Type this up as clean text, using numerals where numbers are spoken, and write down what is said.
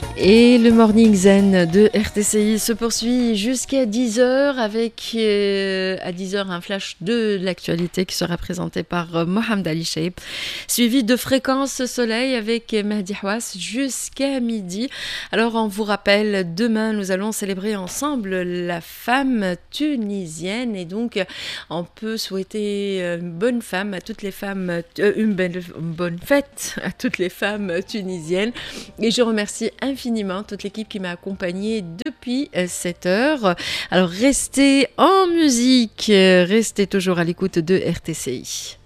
Et le Morning Zen de RTCI se poursuit jusqu'à 10h avec à 10h un flash de l'actualité qui sera présenté par Mohamed Ali Cheib, suivi de Fréquence Soleil avec Mehdi Hawass jusqu'à midi. Alors on vous rappelle, demain nous allons célébrer ensemble la femme tunisienne et donc on peut souhaiter une bonne femme à toutes les femmes, une bonne fête à toutes les femmes tunisiennes. Et je remercie infiniment toute l'équipe qui m'a accompagnée depuis cette heure. Alors restez en musique, restez toujours à l'écoute de RTCI.